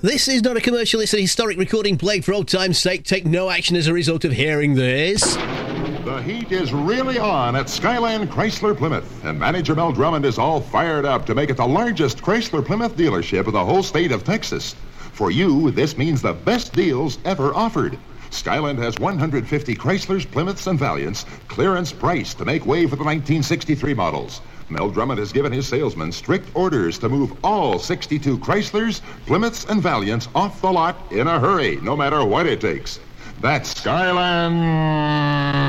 This is not a commercial, it's a historic recording played for old time's sake. Take no action as a result of hearing this. The heat is really on at Skyland Chrysler Plymouth, and manager Mel Drummond is all fired up to make it the largest Chrysler Plymouth dealership in the whole state of Texas. For you, this means the best deals ever offered. Skyland has 150 Chryslers, Plymouths, and Valiants, clearance price to make way for the 1963 models. Mel Drummond has given his salesmen strict orders to move all 62 Chryslers, Plymouths, and Valiants off the lot in a hurry, no matter what it takes. That's Skyland